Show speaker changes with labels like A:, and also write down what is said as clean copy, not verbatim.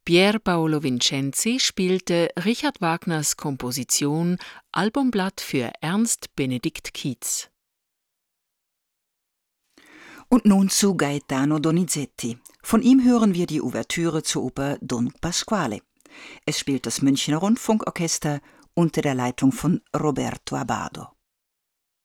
A: Pier Paolo Vincenzi spielte Richard Wagners Komposition Albumblatt für Ernst Benedikt Kietz.
B: Und nun zu Gaetano Donizetti. Von ihm hören wir die Ouvertüre zur Oper Don Pasquale. Es spielt das Münchner Rundfunkorchester unter der Leitung von Roberto Abbado.